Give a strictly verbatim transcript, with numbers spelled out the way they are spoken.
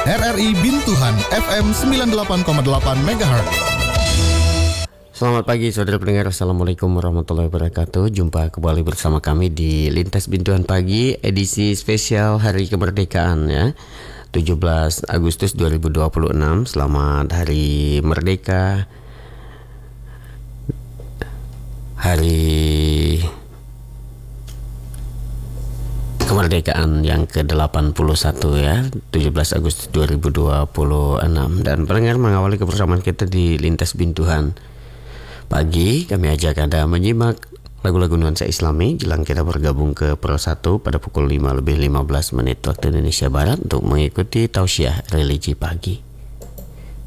R R I Bintuhan F M sembilan puluh delapan koma delapan megahertz. Selamat pagi saudara pendengar, Assalamualaikum warahmatullahi wabarakatuh. Jumpa kembali bersama kami di Lintas Bintuhan Pagi, edisi spesial Hari Kemerdekaan ya, tujuh belas Agustus dua ribu dua puluh enam. Selamat Hari Merdeka, Hari Kemerdekaan yang ke delapan puluh satu ya, tujuh belas Agustus dua ribu dua puluh enam. Dan pendengar, mengawali kebersamaan kita di Lintas Bintuhan Pagi, kami ajak Anda menyimak lagu-lagu nuansa Islami jelang kita bergabung ke Pro satu pada pukul lima lebih lima belas menit waktu Indonesia Barat untuk mengikuti tausiah religi pagi.